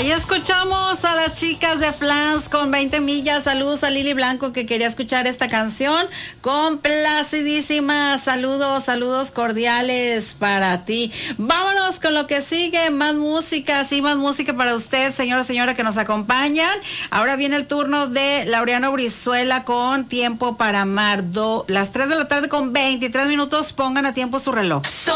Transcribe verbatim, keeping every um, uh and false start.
Ahí escuchamos a las chicas de Flans con veinte millas. Saludos a Lili Blanco que quería escuchar esta canción. Complacidísima. Saludos, saludos cordiales para ti. Vámonos con lo que sigue. Más música, sí, más música para usted, señora, señora que nos acompañan. Ahora viene el turno de Laureano Brizuela con Tiempo para Amar. Do, las tres de la tarde con veintitrés minutos. Pongan a tiempo su reloj.